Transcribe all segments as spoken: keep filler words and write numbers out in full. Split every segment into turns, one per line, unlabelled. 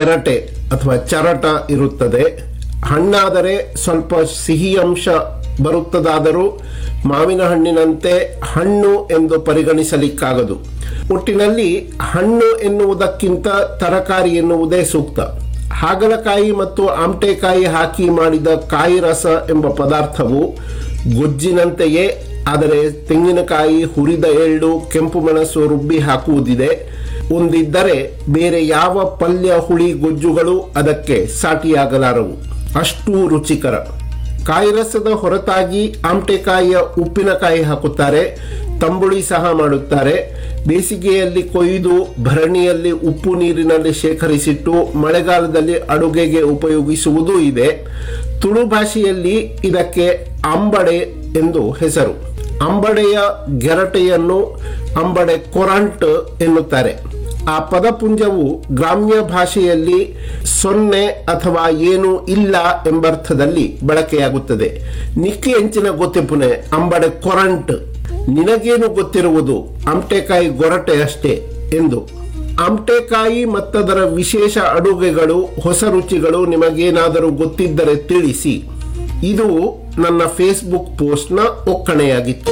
ಗೆರಟೆ ಅಥವಾ ಚರಟ ಇರುತ್ತದೆ. ಹಣ್ಣಾದರೆ ಸ್ವಲ್ಪ ಸಿಹಿ ಅಂಶ ಬರುತ್ತದಾದರೂ ಮಾವಿನ ಹಣ್ಣಿನಂತೆ ಹಣ್ಣು ಎಂದು ಪರಿಗಣಿಸಲಿಕ್ಕಾಗದು. ಒಟ್ಟಿನಲ್ಲಿ ಹಣ್ಣು ಎನ್ನುವುದಕ್ಕಿಂತ ತರಕಾರಿ ಎನ್ನುವುದೇ ಸೂಕ್ತ. ಹಾಗಲಕಾಯಿ ಮತ್ತು ಆಮಟೆಕಾಯಿ ಹಾಕಿ ಮಾಡಿದ ಕಾಯಿ ರಸ ಎಂಬ ಪದಾರ್ಥವು ಗೊಜ್ಜಿನಂತೆಯೇ, ಆದರೆ ತೆಂಗಿನಕಾಯಿ, ಹುರಿದ ಎಳ್ಳು, ಕೆಂಪು ಮೆಣಸು ರುಬ್ಬಿ ಹಾಕುವುದಿದೆ. ಒಂದಿದ್ದರೆ ಬೇರೆ ಯಾವ ಪಲ್ಯ ಹುಳಿ ಗೊಜ್ಜುಗಳು ಅದಕ್ಕೆ ಸಾಟಿಯಾಗಲಾರವು, ಅಷ್ಟು ರುಚಿಕರ. ಕಾಯಿ ರಸದ ಹೊರತಾಗಿ ಆಮಟೆಕಾಯಿಯ ಉಪ್ಪಿನಕಾಯಿ ಹಾಕುತ್ತಾರೆ, ತಂಬುಳಿ ಸಹ ಮಾಡುತ್ತಾರೆ. ಬೇಸಿಗೆಯಲ್ಲಿ ಕೊಯ್ದು ಭರಣಿಯಲ್ಲಿ ಉಪ್ಪು ನೀರಿನಲ್ಲಿ ಶೇಖರಿಸಿಟ್ಟು ಮಳೆಗಾಲದಲ್ಲಿ ಅಡುಗೆಗೆ ಉಪಯೋಗಿಸುವುದೂ ಇದೆ. ತುಳು ಭಾಷೆಯಲ್ಲಿ ಇದಕ್ಕೆ ಅಂಬಡೆ ಎಂದು ಹೆಸರು. ಅಂಬಡೆಯ ಗೆರಟೆಯನ್ನು ಅಂಬಡೆ ಕೊರಂಟ್ ಎನ್ನುತ್ತಾರೆ. ಆ ಪದಪುಂಜವು ಗ್ರಾಮ್ಯ ಭಾಷೆಯಲ್ಲಿ ಸೊನ್ನೆ ಅಥವಾ ಏನು ಇಲ್ಲ ಎಂಬರ್ಥದಲ್ಲಿ ಬಳಕೆಯಾಗುತ್ತದೆ. ನಿಕ್ಕಿ ಎಂಚಿನ ಗೊತ್ತಿಪುನೆ ಅಂಬಡೆ ಕೊರಂಟ್, ನಿನಗೇನು ಗೊತ್ತಿರುವುದು ಆಮಟೆಕಾಯಿ ಗೊರಟೆ ಅಷ್ಟೇ ಎಂದು. ಆಮಟೆಕಾಯಿ ಮತ್ತದರ ವಿಶೇಷ ಅಡುಗೆಗಳು, ಹೊಸ ರುಚಿಗಳು ನಿಮಗೇನಾದರೂ ಗೊತ್ತಿದ್ದರೆ ತಿಳಿಸಿ. ಇದು ನನ್ನ ಫೇಸ್ಬುಕ್ ಪೋಸ್ಟ್ನ ಒಕ್ಕಣೆಯಾಗಿತ್ತು.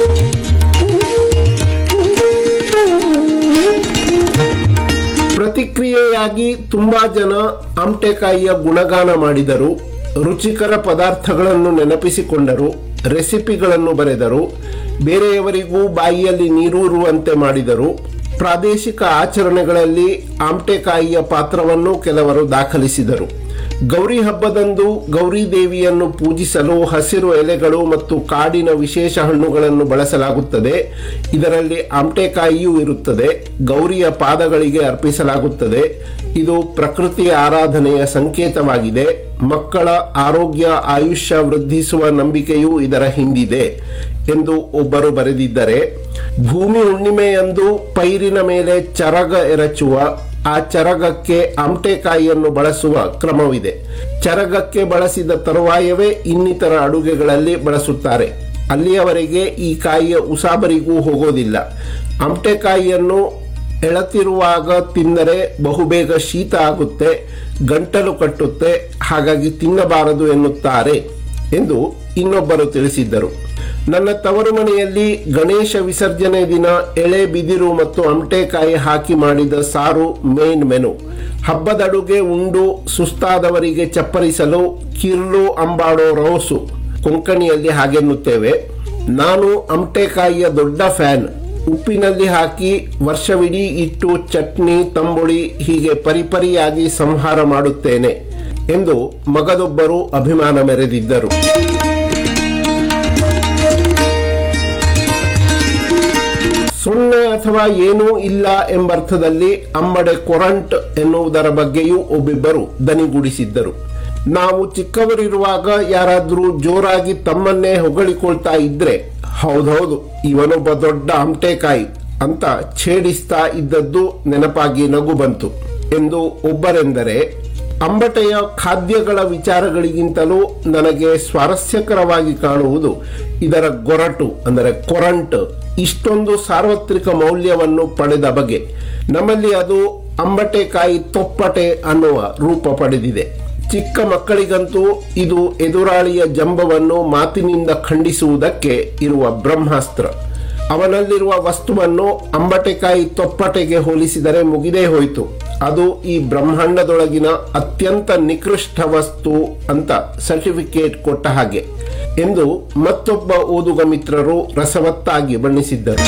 ಪ್ರತಿಕ್ರಿಯೆಯಾಗಿ ತುಂಬಾ ಜನ ಆಮಟೆಕಾಯಿಯ ಗುಣಗಾನ ಮಾಡಿದರು, ರುಚಿಕರ ಪದಾರ್ಥಗಳನ್ನು ನೆನಪಿಸಿಕೊಂಡರು, ರೆಸಿಪಿಗಳನ್ನು ಬರೆದರು, ಬೇರೆಯವರಿಗೂ ಬಾಯಿಯಲ್ಲಿ ನೀರೂರುವಂತೆ ಮಾಡಿದರು. ಪ್ರಾದೇಶಿಕ ಆಚರಣೆಗಳಲ್ಲಿ ಆಮಟೆಕಾಯಿಯ ಪಾತ್ರವನ್ನು ಕೆಲವರು ದಾಖಲಿಸಿದರು. ಗೌರಿ ಹಬ್ಬದಂದು ಗೌರಿ ದೇವಿಯನ್ನು ಪೂಜಿಸಲು ಹಸಿರು ಎಲೆಗಳು ಮತ್ತು ಕಾಡಿನ ವಿಶೇಷ ಹಣ್ಣುಗಳನ್ನು ಬಳಸಲಾಗುತ್ತದೆ. ಇದರಲ್ಲಿ ಆಮಟೆಕಾಯಿಯೂ ಇರುತ್ತದೆ. ಗೌರಿಯ ಪಾದಗಳಿಗೆ ಅರ್ಪಿಸಲಾಗುತ್ತದೆ. ಇದು ಪ್ರಕೃತಿಯ ಆರಾಧನೆಯ ಸಂಕೇತವಾಗಿದೆ. ಮಕ್ಕಳ ಆರೋಗ್ಯ, ಆಯುಷ್ಯ ವೃದ್ಧಿಸುವ ನಂಬಿಕೆಯೂ ಇದರ ಹಿಂದಿದೆ ಎಂದು ಒಬ್ಬರು ಬರೆದಿದ್ದರೆ, ಭೂಮಿ ಹುಣ್ಣಿಮೆಯಂದು ಪೈರಿನ ಮೇಲೆ ಚರಗ ಎರಚುವ ಆ ಚರಗಕ್ಕೆ ಆಮಟೆಕಾಯಿಯನ್ನು ಬಳಸುವ ಕ್ರಮವಿದೆ. ಚರಗಕ್ಕೆ ಬಳಸಿದ ತರುವಾಯವೇ ಇನ್ನಿತರ ಅಡುಗೆಗಳಲ್ಲಿ ಬಳಸುತ್ತಾರೆ. ಅಲ್ಲಿಯವರೆಗೆ ಈ ಕಾಯಿಯ ಉಸಾಬರಿಗೂ ಹೋಗೋದಿಲ್ಲ. ಆಮಟೆಕಾಯಿಯನ್ನು ಎಳತಿರುವಾಗ ತಿಂದರೆ ಬಹುಬೇಗ ಶೀತ ಆಗುತ್ತೆ, ಗಂಟಲು ಕಟ್ಟುತ್ತೆ, ಹಾಗಾಗಿ ತಿನ್ನಬಾರದು ಎನ್ನುತ್ತಾರೆ ಎಂದು ಇನ್ನೊಬ್ಬರು ತಿಳಿಸಿದ್ದರು. ನನ್ನ ತವರು ಮನೆಯಲ್ಲಿ ಗಣೇಶ ವಿಸರ್ಜನೆ ದಿನ ಎಳೆ ಬಿದಿರು ಮತ್ತು ಆಮಟೆಕಾಯಿ ಹಾಕಿ ಮಾಡಿದ ಸಾರು ಮೇನ್ ಮೆನು. ಹಬ್ಬದ ಅಡುಗೆ ಉಂಡು ಸುಸ್ತಾದವರಿಗೆ ಚಪ್ಪರಿಸಲು ಕಿರ್ಲು ಅಂಬಾಡೋ ರೋಸು, ಕೊಂಕಣಿಯಲ್ಲಿ ಹಾಗೆನ್ನುತ್ತೇವೆ. ನಾನು ಆಮಟೆಕಾಯಿಯ ದೊಡ್ಡ ಫ್ಯಾನ್. ಉಪ್ಪಿನಲ್ಲಿ ಹಾಕಿ ವರ್ಷವಿಡೀ ಇಟ್ಟು ಚಟ್ನಿ, ತಂಬುಳಿ ಹೀಗೆ ಪರಿಪರಿಯಾಗಿ ಸಂಹಾರ ಮಾಡುತ್ತೇನೆ ಎಂದು ಮಗದೊಬ್ಬರು ಅಭಿಮಾನ ಮೆರೆದಿದ್ದರು. ಸೊನ್ನೆ ಅಥವಾ ಏನೂ ಇಲ್ಲ ಎಂಬರ್ಥದಲ್ಲಿ ಅಂಬಡೆ ಕೊರಂಟ್ ಎನ್ನುವುದರ ಬಗ್ಗೆಯೂ ಒಬ್ಬಿಬ್ಬರು ದನಿಗೂಡಿಸಿದ್ದರು. ನಾವು ಚಿಕ್ಕವರಿರುವಾಗ ಯಾರಾದ್ರೂ ಜೋರಾಗಿ ತಮ್ಮನ್ನೇ ಹೊಗಳಿಕೊಳ್ತಾ ಇದ್ರೆ, ಹೌದೌದು ಇವನೊಬ್ಬ ದೊಡ್ಡ ಆಮಟೆಕಾಯಿ ಅಂತ ಛೇಡಿಸ್ತಾ ಇದ್ದದ್ದು ನೆನಪಾಗಿ ನಗು ಬಂತು ಎಂದು ಒಬ್ಬರೆಂದರೆ, ಅಂಬಟೆಯ ಖಾದ್ಯಗಳ ವಿಚಾರಗಳಿಗಿಂತಲೂ ನನಗೆ ಸ್ವಾರಸ್ಯಕರವಾಗಿ ಕಾಣುವುದು ಇದರ ಗೊರಟು ಅಂದರೆ ಕೊರಂಟ್ ಇಷ್ಟೊಂದು ಸಾರ್ವತ್ರಿಕ ಮೌಲ್ಯವನ್ನು ಪಡೆದ ಬಗೆ. ನಮ್ಮಲ್ಲಿ ಅದು ಅಂಬಟೆಕಾಯಿ ತೊಪ್ಪಟೆ ಅನ್ನುವ ರೂಪ ಪಡೆದಿದೆ. ಚಿಕ್ಕ ಮಕ್ಕಳಿಗಂತೂ ಇದು ಎದುರಾಳಿಯ ಜಂಬವನ್ನು ಮಾತಿನಿಂದ ಖಂಡಿಸುವುದಕ್ಕೆ ಇರುವ ಬ್ರಹ್ಮಾಸ್ತ್ರ. ಅವನಲ್ಲಿರುವ ವಸ್ತುವನ್ನು ಅಂಬಟೆಕಾಯಿ ತೊಪ್ಪಟೆಗೆ ಹೋಲಿಸಿದರೆ ಮುಗಿದೇ ಹೋಯಿತು. ಅದು ಈ ಬ್ರಹ್ಮಾಂಡದೊಳಗಿನ ಅತ್ಯಂತ ನಿಕೃಷ್ಟ ವಸ್ತು ಅಂತ ಸರ್ಟಿಫಿಕೇಟ್ ಕೊಟ್ಟ ಹಾಗೆ ಎಂದು ಮತ್ತೊಬ್ಬ ಓದುಗ ಮಿತ್ರರು ರಸವತ್ತಾಗಿ ಬಣ್ಣಿಸಿದ್ದರು.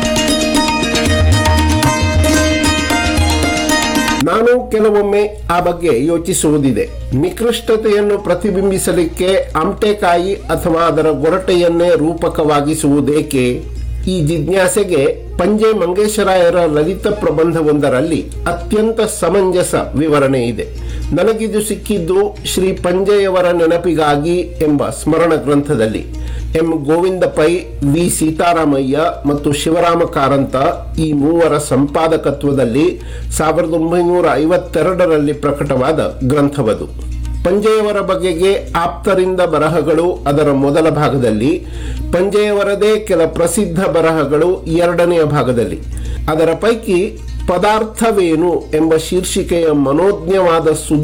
ನಾನು ಕೆಲವೊಮ್ಮೆ ಆ ಬಗ್ಗೆ ಯೋಚಿಸುವುದಿದೆ. ನಿಕೃಷ್ಟತೆಯನ್ನು ಪ್ರತಿಬಿಂಬಿಸಲಿಕ್ಕೆ ಆಮಟೆಕಾಯಿ ಅಥವಾ ಅದರ ಗೊರಟೆಯನ್ನೇ ರೂಪಕವಾಗಿಸುವುದೇಕೆ? ಈ ಜಿಜ್ಞಾಸೆಗೆ ಪಂಜೆ ಮಂಗೇಶರಾಯರ ಲಲಿತ ಪ್ರಬಂಧವೊಂದರಲ್ಲಿ ಅತ್ಯಂತ ಸಮಂಜಸ ವಿವರಣೆ ಇದೆ. ನನಗಿದು ಸಿಕ್ಕಿದ್ದು ಶ್ರೀ ಪಂಜೆಯವರ ನೆನಪಿಗಾಗಿ ಎಂಬ ಸ್ಮರಣ ಗ್ರಂಥದಲ್ಲಿ. ಎಂ ಗೋವಿಂದ ಪೈ, ವಿ ಸೀತಾರಾಮಯ್ಯ ಮತ್ತು ಶಿವರಾಮ ಕಾರಂತ ಈ ಮೂವರ ಸಂಪಾದಕತ್ವದಲ್ಲಿ ಸಾವಿರದ ಒಂಬೈನೂರ ಐವತ್ತೆರಡರಲ್ಲಿ ಪ್ರಕಟವಾದ ಗ್ರಂಥವದು. ಪಂಜೆಯವರ ಬಗೆಗೆ ಆಪ್ತರಿಂದ ಬರಹಗಳು ಅದರ ಮೊದಲ ಭಾಗದಲ್ಲಿ, ಪಂಜೆಯವರದೇ ಕೆಲ ಪ್ರಸಿದ್ಧ ಬರಹಗಳು ಎರಡನೆಯ ಭಾಗದಲ್ಲಿ. ಅದರ ಪೈಕಿ ಪದಾರ್ಥವೇನು ಎಂಬ ಶೀರ್ಷಿಕೆಯ ಮನೋಜ್ಞವಾದ ಸುದ್ದಿ